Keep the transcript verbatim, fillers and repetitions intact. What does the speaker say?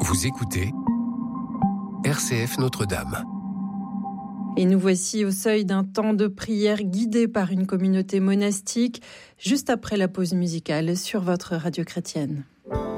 Vous écoutez R C F Notre-Dame. Et nous voici au seuil d'un temps de prière guidé par une communauté monastique, juste après la pause musicale sur votre radio chrétienne.